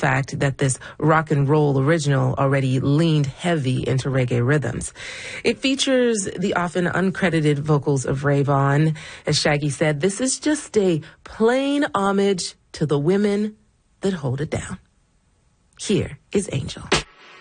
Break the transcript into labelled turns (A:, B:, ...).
A: fact that this rock and roll original already leaned heavy into reggae rhythms. It features the often uncredited vocals of Ray Vaughan. As Shaggy said, this is just a plain homage to the women that hold it down. Here is Angel.